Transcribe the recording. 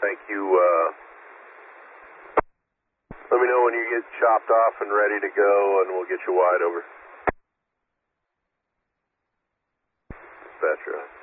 Thank you. Let me know when you get chopped off and ready to go, and we'll get you wide over. Dispatcher.